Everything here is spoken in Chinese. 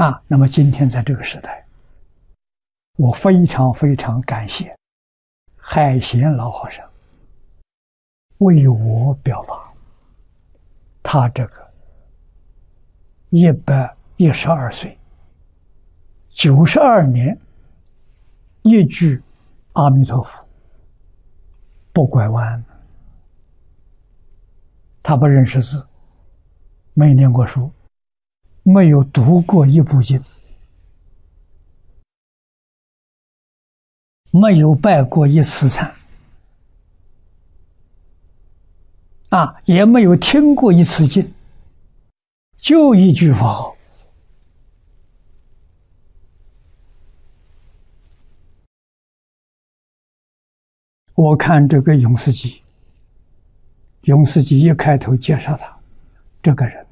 那么今天在这个时代，我非常非常感谢海贤老和尚为我表法。他这个112岁，92年一句阿弥陀佛不拐弯。他不认识字，没念过书，没有读过一部经，没有拜过一次忏，也没有听过一次经，就一句佛号。我看这个永世集，永世集一开头介绍他这个人